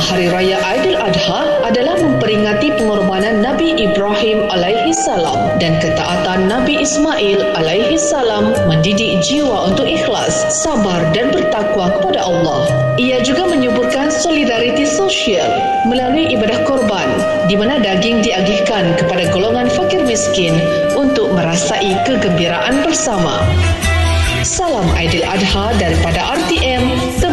Hari Raya Aidiladha adalah memperingati pengorbanan Nabi Ibrahim alaihi salam dan ketaatan Nabi Ismail alaihi salam mendidik jiwa untuk ikhlas, sabar dan bertakwa kepada Allah. Ia juga menyuburkan solidariti sosial melalui ibadah korban di mana daging diagihkan kepada golongan fakir miskin untuk merasai kegembiraan bersama. Salam Aidiladha daripada RTM.